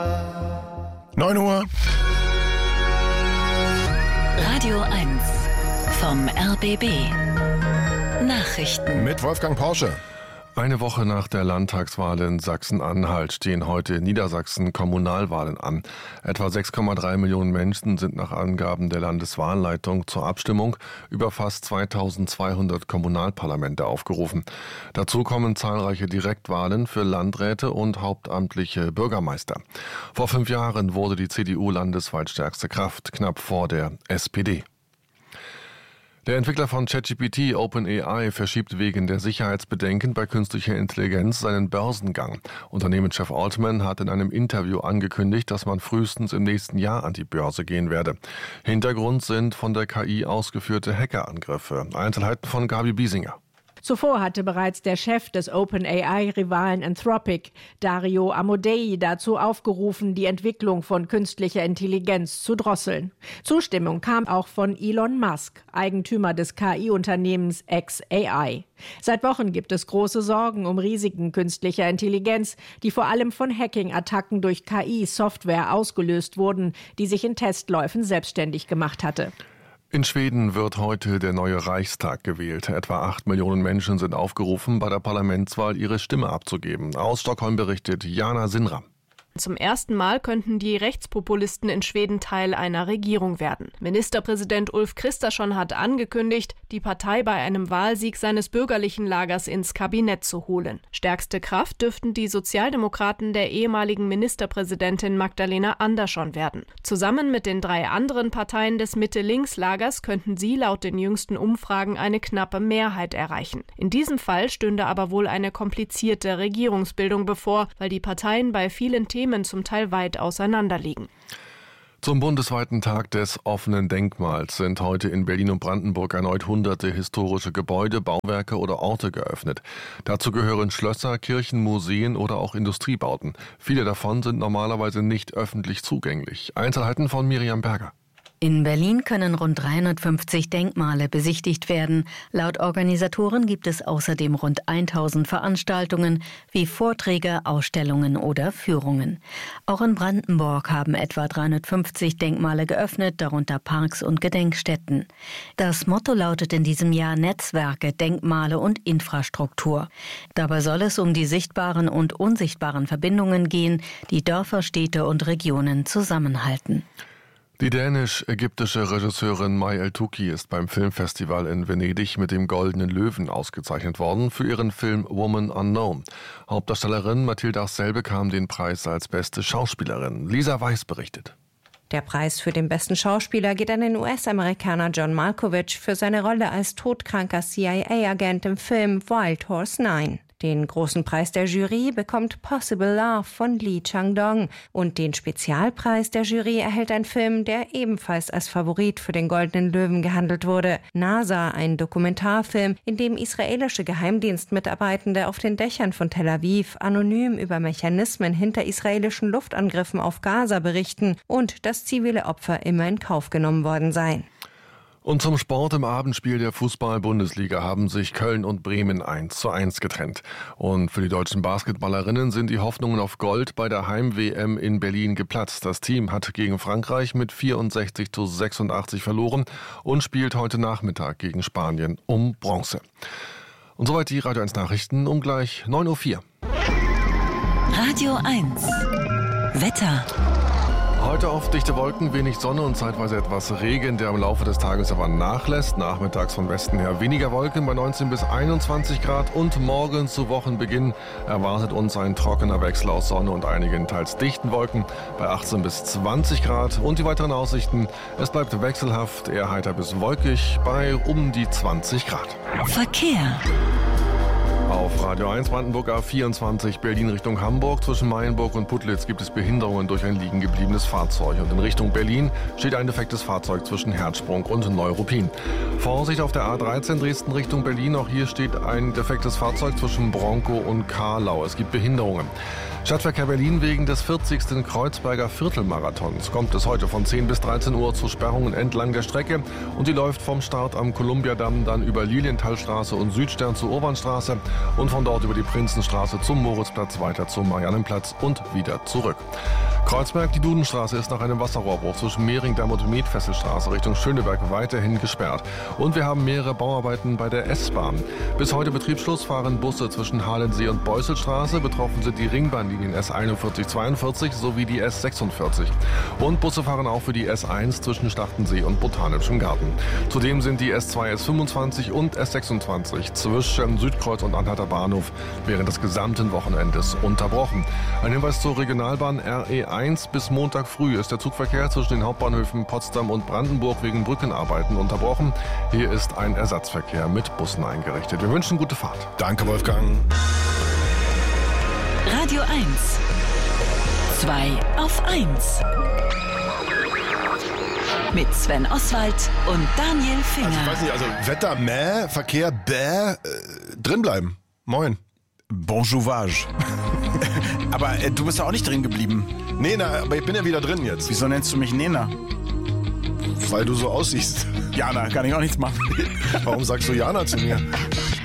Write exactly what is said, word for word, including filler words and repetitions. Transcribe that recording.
neun Uhr. Radio eins vom R B B. Nachrichten. Mit Wolfgang Porsche. Eine Woche nach der Landtagswahl in Sachsen-Anhalt stehen heute in Niedersachsen Kommunalwahlen an. Etwa sechs Komma drei Millionen Menschen sind nach Angaben der Landeswahlleitung zur Abstimmung über fast zweitausendzweihundert Kommunalparlamente aufgerufen. Dazu kommen zahlreiche Direktwahlen für Landräte und hauptamtliche Bürgermeister. Vor fünf Jahren wurde die C D U landesweit stärkste Kraft, knapp vor der S P D. Der Entwickler von ChatGPT, OpenAI, verschiebt wegen der Sicherheitsbedenken bei künstlicher Intelligenz seinen Börsengang. Unternehmenschef Altman hat in einem Interview angekündigt, dass man frühestens im nächsten Jahr an die Börse gehen werde. Hintergrund sind von der K I ausgeführte Hackerangriffe. Einzelheiten von Gabi Biesinger. Zuvor hatte bereits der Chef des OpenAI-Rivalen Anthropic, Dario Amodei, dazu aufgerufen, die Entwicklung von künstlicher Intelligenz zu drosseln. Zustimmung kam auch von Elon Musk, Eigentümer des K I-Unternehmens xAI. Seit Wochen gibt es große Sorgen um Risiken künstlicher Intelligenz, die vor allem von Hacking-Attacken durch K I-Software ausgelöst wurden, die sich in Testläufen selbstständig gemacht hatte. In Schweden wird heute der neue Reichstag gewählt. Etwa acht Millionen Menschen sind aufgerufen, bei der Parlamentswahl ihre Stimme abzugeben. Aus Stockholm berichtet Jana Sinra. Zum ersten Mal könnten die Rechtspopulisten in Schweden Teil einer Regierung werden. Ministerpräsident Ulf Kristersson hat angekündigt, die Partei bei einem Wahlsieg seines bürgerlichen Lagers ins Kabinett zu holen. Stärkste Kraft dürften die Sozialdemokraten der ehemaligen Ministerpräsidentin Magdalena Andersson werden. Zusammen mit den drei anderen Parteien des Mitte-Links-Lagers könnten sie laut den jüngsten Umfragen eine knappe Mehrheit erreichen. In diesem Fall stünde aber wohl eine komplizierte Regierungsbildung bevor, weil die Parteien bei vielen Themen zum Teil weit auseinanderliegen. Zum bundesweiten Tag des offenen Denkmals sind heute in Berlin und Brandenburg erneut hunderte historische Gebäude, Bauwerke oder Orte geöffnet. Dazu gehören Schlösser, Kirchen, Museen oder auch Industriebauten. Viele davon sind normalerweise nicht öffentlich zugänglich. Einzelheiten von Miriam Berger. In Berlin können rund dreihundertfünfzig Denkmale besichtigt werden. Laut Organisatoren gibt es außerdem rund tausend Veranstaltungen wie Vorträge, Ausstellungen oder Führungen. Auch in Brandenburg haben etwa dreihundertfünfzig Denkmale geöffnet, darunter Parks und Gedenkstätten. Das Motto lautet in diesem Jahr Netzwerke, Denkmale und Infrastruktur. Dabei soll es um die sichtbaren und unsichtbaren Verbindungen gehen, die Dörfer, Städte und Regionen zusammenhalten. Die dänisch-ägyptische Regisseurin May El-Touki ist beim Filmfestival in Venedig mit dem Goldenen Löwen ausgezeichnet worden für ihren Film Woman Unknown. Hauptdarstellerin Mathilda Assel bekam den Preis als beste Schauspielerin. Lisa Weiß berichtet. Der Preis für den besten Schauspieler geht an den U S-Amerikaner John Malkovich für seine Rolle als todkranker C I A-Agent im Film Wild Horse neun. Den großen Preis der Jury bekommt Possible Love von Lee Chang-dong und den Spezialpreis der Jury erhält ein Film, der ebenfalls als Favorit für den Goldenen Löwen gehandelt wurde. NASA, ein Dokumentarfilm, in dem israelische Geheimdienstmitarbeitende auf den Dächern von Tel Aviv anonym über Mechanismen hinter israelischen Luftangriffen auf Gaza berichten und dass zivile Opfer immer in Kauf genommen worden seien. Und zum Sport: im Abendspiel der Fußball-Bundesliga haben sich Köln und Bremen eins zu eins getrennt. Und für die deutschen Basketballerinnen sind die Hoffnungen auf Gold bei der Heim-W M in Berlin geplatzt. Das Team hat gegen Frankreich mit vierundsechzig zu sechsundachtzig verloren und spielt heute Nachmittag gegen Spanien um Bronze. Und soweit die Radio eins Nachrichten um gleich neun Uhr vier. Radio eins Wetter. Heute oft dichte Wolken, wenig Sonne und zeitweise etwas Regen, der im Laufe des Tages aber nachlässt. Nachmittags von Westen her weniger Wolken bei neunzehn bis einundzwanzig Grad. Und morgen zu Wochenbeginn erwartet uns ein trockener Wechsel aus Sonne und einigen teils dichten Wolken bei achtzehn bis zwanzig Grad. Und die weiteren Aussichten: es bleibt wechselhaft, eher heiter bis wolkig bei um die zwanzig Grad. Verkehr. Auf Radio eins Brandenburg A vierundzwanzig Berlin Richtung Hamburg. Zwischen Mayenburg und Putlitz gibt es Behinderungen durch ein liegen gebliebenes Fahrzeug. Und in Richtung Berlin steht ein defektes Fahrzeug zwischen Herzsprung und Neuruppin. Vorsicht auf der A dreizehn Dresden Richtung Berlin. Auch hier steht ein defektes Fahrzeug zwischen Bronkow und Karlau. Es gibt Behinderungen. Stadtverkehr Berlin: wegen des vierzigsten Kreuzberger Viertelmarathons kommt es heute von zehn bis dreizehn Uhr zu Sperrungen entlang der Strecke. Und die läuft vom Start am Kolumbiadamm dann über Lilienthalstraße und Südstern zur Urbanstraße. und von dort über die Prinzenstraße zum Moritzplatz weiter zum Mariannenplatz und wieder zurück. Kreuzberg, die Dudenstraße ist nach einem Wasserrohrbruch zwischen Mehringdamm und Mietfesselstraße Richtung Schöneberg weiterhin gesperrt. Und wir haben mehrere Bauarbeiten bei der S-Bahn. Bis heute Betriebsschluss fahren Busse zwischen Halensee und Beusselstraße. Betroffen sind die Ringbahnlinien S einundvierzig zweiundvierzig sowie die S sechsundvierzig. Und Busse fahren auch für die S eins zwischen Schlachtensee und Botanischem Garten. Zudem sind die S zwei, S fünfundzwanzig und S sechsundzwanzig zwischen Südkreuz und Anhalter Bahnhof während des gesamten Wochenendes unterbrochen. Ein Hinweis zur Regionalbahn R E eins: Bis Montag früh ist der Zugverkehr zwischen den Hauptbahnhöfen Potsdam und Brandenburg wegen Brückenarbeiten unterbrochen. Hier ist ein Ersatzverkehr mit Bussen eingerichtet. Wir wünschen gute Fahrt. Danke, Wolfgang. Radio eins. zwei auf eins. Mit Sven Oswald und Daniel Finger. Also ich weiß nicht, also Wetter, mäh, Verkehr, bäh, äh, drinbleiben. Moin. Bonjourage. Aber äh, du bist ja auch nicht drin geblieben. Nee, na, aber ich bin ja wieder drin jetzt. Wieso nennst du mich Nena? Weil du so aussiehst. Jana, kann ich auch nichts machen. Warum sagst du Jana zu mir?